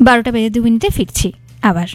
12:02 ফিরছি আবার।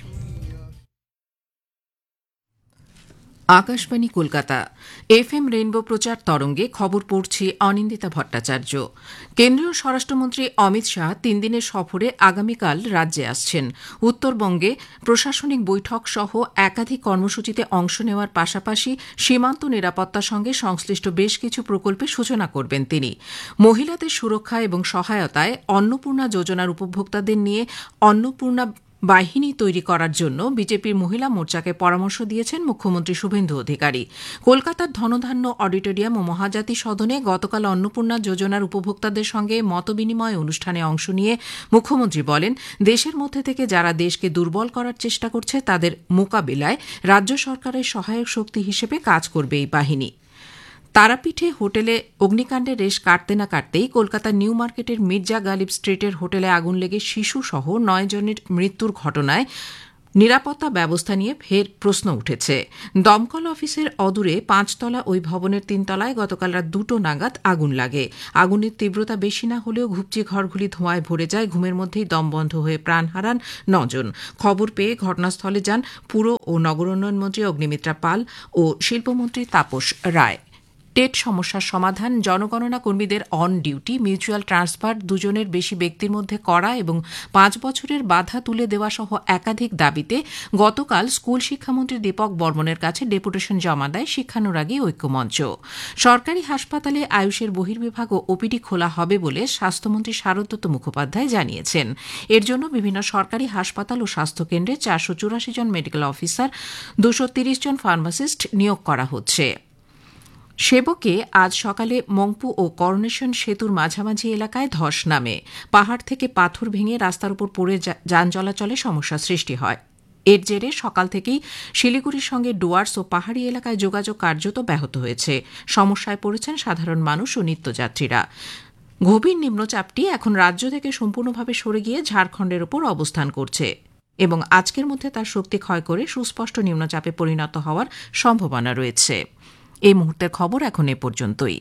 Akashvani Kolkata FM rainbow প্রচার তরঙ্গে খবর পড়ছি অনিন্দিতা ভট্টাচার্য। কেন্দ্রীয় স্বরাষ্ট্রমন্ত্রী অমিত শাহ 3 দিনের সফরে আগামীকাল রাজ্যে আসছেন। উত্তরবঙ্গে প্রশাসনিক বৈঠক সহ একাধিক কর্মসূচিতে অংশ নেওয়ার পাশাপাশি সীমান্ত নিরাপত্তার সঙ্গে সংশ্লিষ্ট বেশ কিছু প্রকল্পের সূচনা করবেন তিনি। মহিলাদের সুরক্ষা এবং সহায়তায় অন্নপূর্ণা যোজনার উপভোক্তাদের নিয়ে অন্নপূর্ণা বাহিনী তৈরি করার জন্য বিজেপির মহিলা মোর্চাকে পরামর্শ দিয়েছেন মুখ্যমন্ত্রী শুভেন্দু অধিকারী। কলকাতার ধনধান্য অডিটোরিয়াম ও মহাজাতি সদনে গতকাল অন্নপূর্ণা যোজনার উপভোক্তাদের সঙ্গে মতবিনিময় অনুষ্ঠানে অংশ নিয়ে মুখ্যমন্ত্রী বলেন, দেশের মধ্যে থেকে যারা দেশকে দুর্বল করার চেষ্টা করছে তাদের মোকাবিলায় রাজ্য সরকারের সহায়ক শক্তি হিসেবে কাজ করবে এই বাহিনী। তারাপীঠে হোটেলে অগ্নিকাণ্ডের রেশ কাটতে না কাটতেই কলকাতার নিউ মার্কেটের মির্জা গালিব স্ট্রিটের হোটেলে আগুন লেগে শিশুসহ 9 জনের মৃত্যুর ঘটনায় নিরাপত্তা ব্যবস্থা নিয়ে ফের প্রশ্ন উঠেছে। দমকল অফিসের অদূরে 5তলা ওই ভবনের 3 তলায় গতকাল রাত 2টো নাগাদ আগুন লাগে। আগুনের তীব্রতা বেশি না হলেও ঘুপচি ঘরগুলি ধোঁয়ায় ভরে যায়। ঘুমের মধ্যেই দম বন্ধ হয়ে প্রাণ হারান 9 জন। খবর পেয়ে ঘটনাস্থলে যান পুর ও নগরোন্নয়ন মন্ত্রী অগ্নিমিত্রা পাল ও শিল্পমন্ত্রী তাপস রায়। টেট সমস্যার সমাধান, জনগণনা কর্মীদের অন ডিউটি, মিউচুয়াল ট্রান্সফার, 2 জনের বেশি ব্যক্তির মধ্যে করা এবং 5 বছরের বাধা তুলে দেওয়া সহ একাধিক দাবিতে গতকাল স্কুল শিক্ষামন্ত্রী দীপক বর্মনের কাছে ডেপুটেশন জমা দেয় শিক্ষানুরাগী ঐক্যমঞ্চ। সরকারি হাসপাতালে আয়ুষের বহির্বিভাগ ও ওপিডি খোলা হবে বলে স্বাস্থ্যমন্ত্রী শারদত্ত মুখোপাধ্যায় জানিয়েছেন। এর জন্য বিভিন্ন সরকারি হাসপাতাল ও স্বাস্থ্যকেন্দ্রে 484 জন মেডিকেল অফিসার, 230 জন ফার্মাসিস্ট নিয়োগ করা হচ্ছে। সেবকে আজ সকালে মংপু ও করোনেশন সেতুর মাঝামাঝি এলাকায় ধস নামে। পাহাড় থেকে পাথর ভেঙে রাস্তার উপর পড়ে যান চলাচলে সমস্যা সৃষ্টি হয়। এর জেরে সকাল থেকেই শিলিগুড়ির সঙ্গে ডুয়ার্স ও পাহাড়ি এলাকায় যোগাযোগ কার্যত ব্যাহত হয়েছে। সমস্যায় পড়েছেন সাধারণ মানুষ ও নিত্যযাত্রীরা। গভীর নিম্নচাপটি এখন রাজ্য থেকে সম্পূর্ণভাবে সরে গিয়ে ঝাড়খণ্ডের ওপর অবস্থান করছে এবং আজকের মধ্যে তার শক্তি ক্ষয় করে সুস্পষ্ট নিম্নচাপে পরিণত হওয়ার সম্ভাবনা রয়েছে। এই মুহূর্তের খবর এখন এ পর্যন্তই।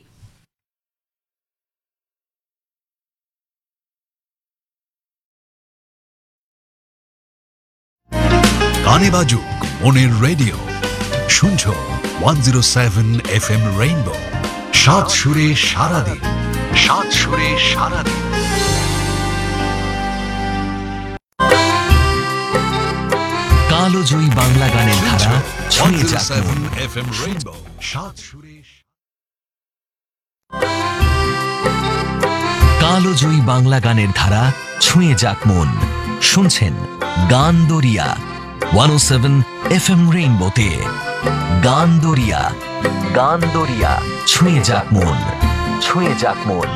গানে বাজুক মনের রেডিও, শুনছো 107 FM রেইনবো। 7 সুরে সারাদিন, 7 সুরে সারাদিন। কালোজয়ী বাংলা গানের ধারা ছুঁয়ে যাক মন। 107 FM রেইনবো, 7 সুরে। কালোজয়ী বাংলা গানের ধারা ছুঁয়ে যাক মন। শুনছেন গান দরিয়া 107 FM রেইনবোতে। গান দরিয়া, গান দরিয়া, ছুঁয়ে যাক মন, ছুঁয়ে যাক মন।